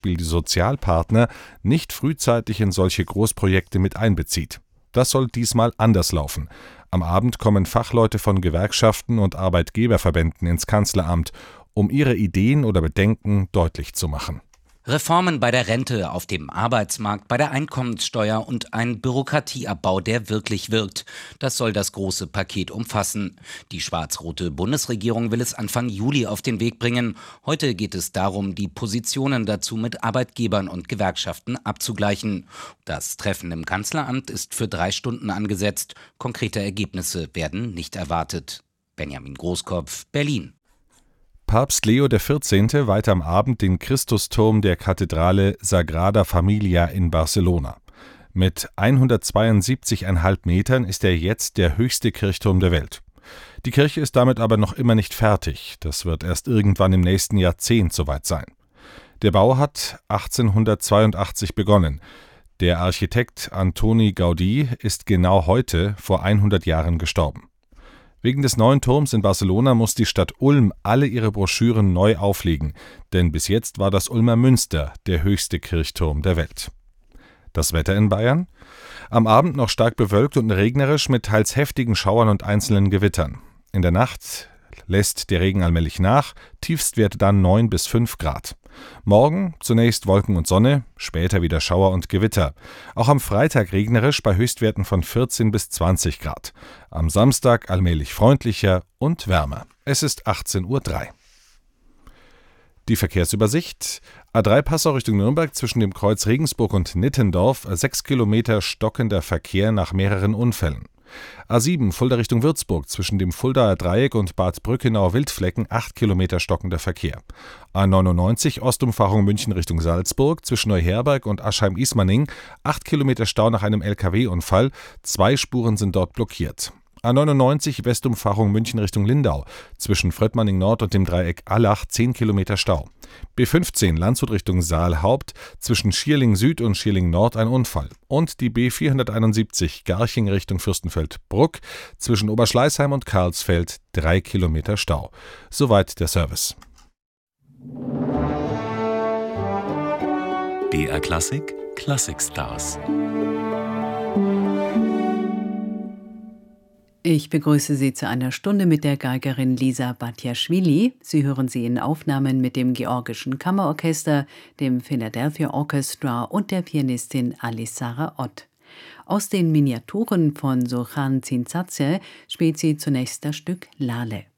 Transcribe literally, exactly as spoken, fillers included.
die Sozialpartner nicht frühzeitig in solche Großprojekte mit einbezieht. Das soll diesmal anders laufen. Am Abend kommen Fachleute von Gewerkschaften und Arbeitgeberverbänden ins Kanzleramt, um ihre Ideen oder Bedenken deutlich zu machen. Reformen bei der Rente, auf dem Arbeitsmarkt, bei der Einkommenssteuer und ein Bürokratieabbau, der wirklich wirkt. Das soll das große Paket umfassen. Die schwarz-rote Bundesregierung will es Anfang Juli auf den Weg bringen. Heute geht es darum, die Positionen dazu mit Arbeitgebern und Gewerkschaften abzugleichen. Das Treffen im Kanzleramt ist für drei Stunden angesetzt. Konkrete Ergebnisse werden nicht erwartet. Benjamin Großkopf, Berlin. Papst Leo der Vierzehnte weiht am Abend den Christusturm der Kathedrale Sagrada Familia in Barcelona. Mit hundertzweiundsiebzig Komma fünf Metern ist er jetzt der höchste Kirchturm der Welt. Die Kirche ist damit aber noch immer nicht fertig. Das wird erst irgendwann im nächsten Jahrzehnt soweit sein. Der Bau hat achtzehnhundertzweiundachtzig begonnen. Der Architekt Antoni Gaudí ist genau heute vor hundert Jahren gestorben. Wegen des neuen Turms in Barcelona muss die Stadt Ulm alle ihre Broschüren neu auflegen, denn bis jetzt war das Ulmer Münster der höchste Kirchturm der Welt. Das Wetter in Bayern? Am Abend noch stark bewölkt und regnerisch mit teils heftigen Schauern und einzelnen Gewittern. In der Nacht lässt der Regen allmählich nach, Tiefstwerte dann neun bis fünf Grad. Morgen zunächst Wolken und Sonne, später wieder Schauer und Gewitter. Auch am Freitag regnerisch bei Höchstwerten von vierzehn bis zwanzig Grad. Am Samstag allmählich freundlicher und wärmer. Es ist achtzehn Uhr drei. Die Verkehrsübersicht. A drei Passau Richtung Nürnberg zwischen dem Kreuz Regensburg und Nittendorf, sechs Kilometer stockender Verkehr nach mehreren Unfällen. A sieben Fulda Richtung Würzburg zwischen dem Fuldaer Dreieck und Bad Brückenau-Wildflecken acht Kilometer stockender Verkehr. A neunundneunzig Ostumfahrung München Richtung Salzburg zwischen Neuherberg und Aschheim-Ismaning acht Kilometer Stau nach einem L K W-Unfall. Zwei Spuren sind dort blockiert. A neunundneunzig Westumfahrung München Richtung Lindau zwischen Fröttmanning Nord und dem Dreieck Allach zehn Kilometer Stau. B fünfzehn Landshut Richtung Saalhaupt zwischen Schierling Süd und Schierling Nord ein Unfall. Und die B vierhunderteinundsiebzig Garching Richtung Fürstenfeldbruck zwischen Oberschleißheim und Karlsfeld drei Kilometer Stau. Soweit der Service. B R Klassik Classic Stars. Ich begrüße Sie zu einer Stunde mit der Geigerin Lisa Batjaschwili. Sie hören sie in Aufnahmen mit dem Georgischen Kammerorchester, dem Philadelphia Orchestra und der Pianistin Alissara Ott. Aus den Miniaturen von Sohan Zinsatze spielt sie zunächst das Stück Lale.